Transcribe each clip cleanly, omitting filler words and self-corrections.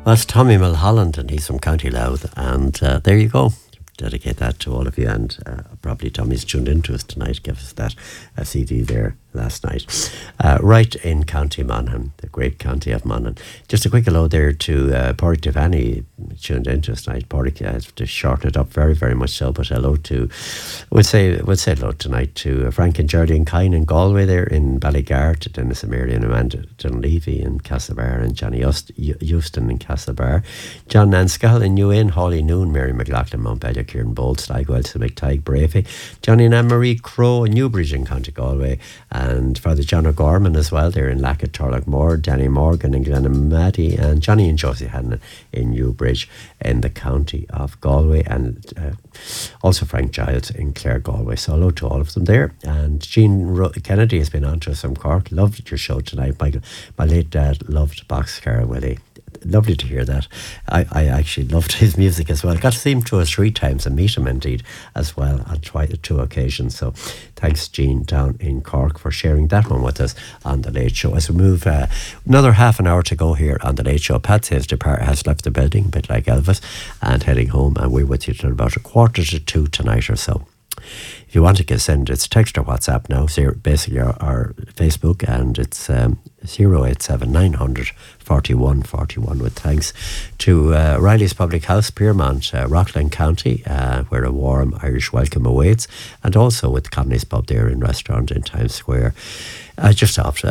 That's Tommy Mulholland, and he's from County Louth. And there you go. Dedicate that to all of you. And probably Tommy's tuned into us tonight. Give us that CD there last night. Right in County Monaghan, the great county of Monaghan. Just a quick hello there to Pádraig Devaney, tuned into us tonight. Pádraig has to shorten it up very, very much so. But hello to, we'll say hello tonight to Frank and Geraldine Kine in Galway there in Ballygar, to Dennis and Mary and Amanda Dunleavy in Castlebar, and Johnny Houston in Castlebar, John Nanscall in New Inn, Holly Noon, Mary McLaughlin, Montpellier, Kieran Bold, Sligo, Elsa McTighe, Bravey, Johnny and Anne-Marie Crow in Newbridge in County Galway, and Father John O'Gorman as well there in Lackett, Turlough Danny Morgan in Glenamaddy, and Johnny and Josie Hannon in Newbridge in the county of Galway, and also Frank Giles in Clare, Galway. So hello to all of them there. And Jean Kennedy has been on to us from Cork. Loved your show tonight, Michael. My late dad loved Boxcar Willie. Lovely to hear that. I actually loved his music as well. Got to see him 2 or 3 times and meet him indeed as well on 2 occasions. So thanks, Jean, down in Cork, for sharing that one with us on The Late Show. As we move another half an hour to go here on The Late Show, Pat says has left the building, a bit like Elvis, and heading home, and we're with you till about 1:45 tonight or so. If you want to send, it's text or WhatsApp now. So basically our Facebook, and it's 087 900 41 41, with thanks to Riley's Public House, Piermont, Rockland County, where a warm Irish welcome awaits, and also with Conley's Pub there in restaurant in Times Square, just off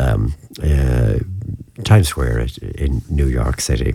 Times Square in New York City.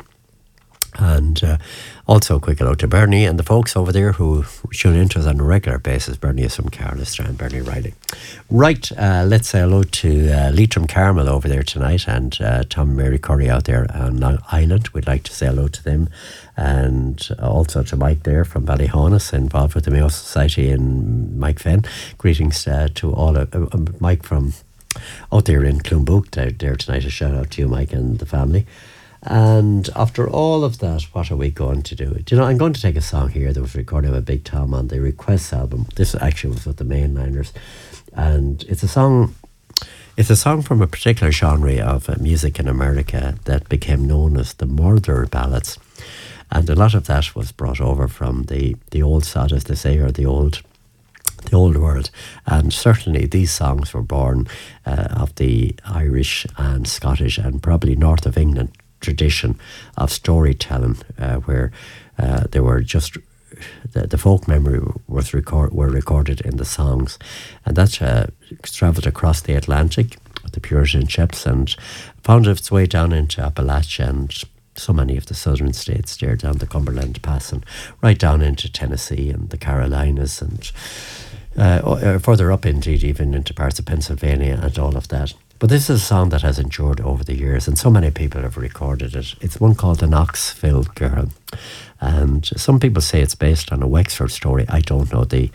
And also a quick hello to Bernie and the folks over there who tune into us on a regular basis. Bernie is from Carla Strand, Bernie Riley. Right, let's say hello to Leitrim Carmel over there tonight, and Tom and Mary Curry out there on Island. We'd like to say hello to them. And also to Mike there from Ballyhonus, involved with the Mayo Society, and Mike Fenn. Greetings to all of Mike from out there in Clonbook there tonight. A shout out to you, Mike, and the family. And after all of that, what are we going to do? Do you know, I'm going to take a song here that was recorded by Big Tom on the Requests album. This actually was with the Mainliners, and it's a song from a particular genre of music in America that became known as the murder ballads, and a lot of that was brought over from the old sod, as they say, or the old world. And certainly these songs were born of the Irish and Scottish and probably north of England tradition of storytelling, where they were just the folk memory were recorded in the songs, and that travelled across the Atlantic with the Puritan ships and found its way down into Appalachia and so many of the southern states there, down the Cumberland Pass and right down into Tennessee and the Carolinas, and further up indeed even into parts of Pennsylvania and all of that. But this is a song that has endured over the years, and so many people have recorded it. It's one called The Knoxville Girl, and some people say it's based on a Wexford story. I don't know the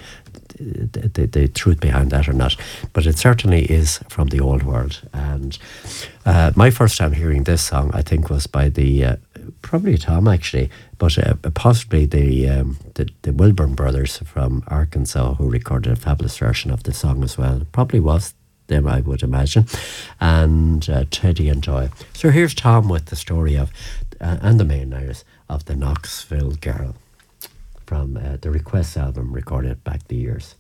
truth behind that or not, but it certainly is from the old world. And my first time hearing this song, I think, was by probably Tom actually, but possibly the Wilburn brothers from Arkansas, who recorded a fabulous version of the song as well. It probably was them, I would imagine, and Teddy and Joy. So here's Tom with the story of and the Mainliners of The Knoxville Girl from the Requests album, recorded back the years.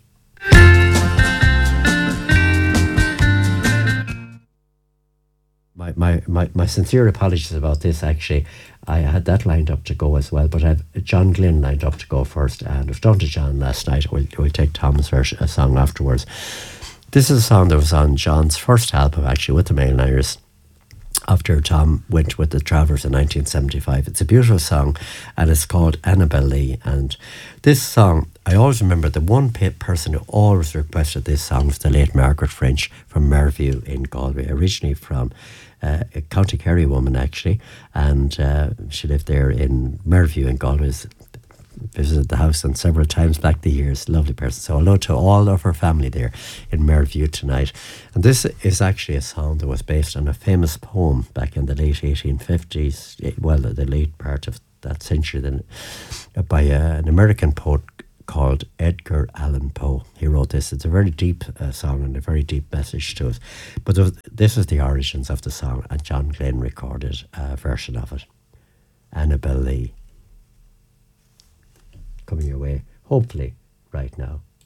My sincere apologies about this. Actually, I had that lined up to go as well, but I have John Glynn lined up to go first, and I was done to John last night. We'll take Tom's a song afterwards. This is a song that was on John's first album, actually, with the Mainliners, after Tom went with the Travellers in 1975. It's a beautiful song, and it's called Annabel Lee. And this song, I always remember the one person who always requested this song was the late Margaret French from Merview in Galway, originally from a County Kerry woman, actually, and she lived there in Merview in Galway. Visited the house on several times back the years. Lovely person. So hello to all of her family there in Merview tonight. And this is actually a song that was based on a famous poem back in the late 1850s, well, the late part of that century, then, by an American poet called Edgar Allan Poe. He wrote this. It's a very deep song and a very deep message to us. But this is the origins of the song, and John Glenn recorded a version of it. Annabelle Lee. Coming your way, hopefully, right now.